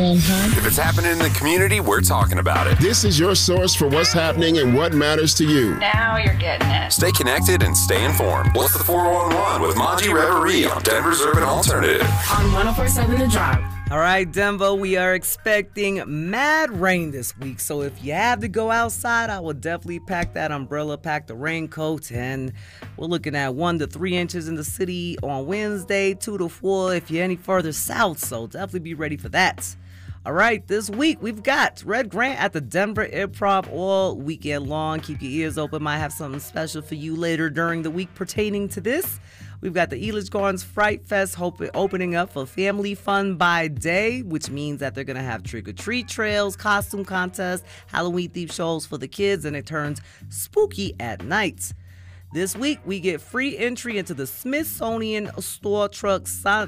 If it's happening in the community, we're talking about it. This is your source for what's happening and what matters to you. Now you're getting it. Stay connected and stay informed. What's the 411 with Monty Reverie on Denver's Urban Alternative? On 104.7 The Drive. All right, Denver, we are expecting mad rain this week. So if you have to go outside, I would definitely pack that umbrella, pack the raincoat. And we're looking at 1 to 3 inches in the city on Wednesday, 2 to 4 if you're any further south. So definitely be ready for that. All right, this week we've got Red Grant at the Denver Improv all weekend long. Keep your ears open. Might have something special for you later during the week pertaining to this. We've got the Elitch Gardens Fright Fest opening up for family fun by day, which means that they're going to have trick-or-treat trails, costume contests, Halloween-themed shows for the kids, and it turns spooky at night. This week, we get free entry into the Smithsonian Starstruck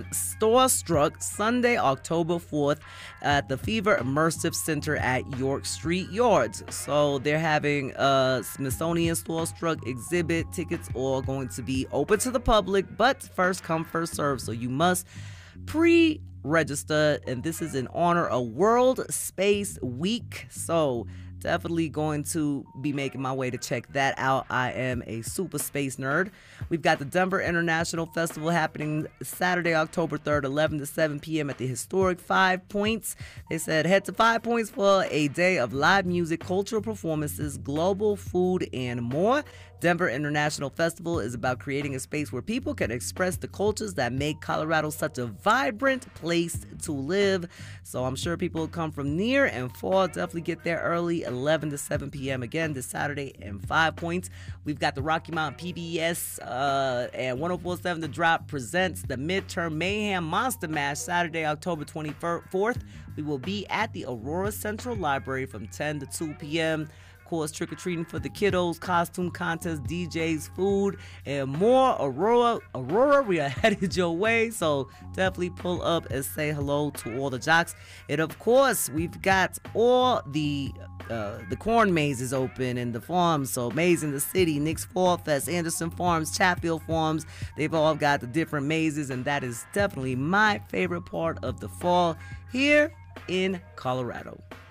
Sunday, October 4th at the Fever Immersive Center at York Street Yards. So they're having a Smithsonian Starstruck exhibit. Tickets are going to be open to the public, but first come, first serve. So you must pre-register, and this is in honor of World Space Week. So definitely going to be making my way to check that out. I am a super space nerd. We've got the Denver International Festival happening Saturday, October 3rd, 11 to 7 p.m. at the historic 5 Points. They said head to 5 Points for a day of live music, cultural performances, global food, and more. Denver International Festival is about creating a space where people can express the cultures that make Colorado such a vibrant place to live. So I'm sure people will come from near and far. Definitely get there early, 11 to 7 p.m. again this Saturday and 5 Points. We've got the Rocky Mountain PBS and 104.7 The Drop presents the Midterm Mayhem Monster Mash Saturday, October 24th. We will be at the Aurora Central Library from 10 to 2 p.m. Of course, trick-or-treating for the kiddos, costume contest, DJs, food, and more. Aurora, we are headed your way, so definitely pull up and say hello to all the jocks. And of course, we've got all the corn mazes open and the farms, so Maze in the City, Nick's Fall Fest, Anderson Farms, Chatfield Farms, they've all got the different mazes, and that is definitely my favorite part of the fall here in Colorado.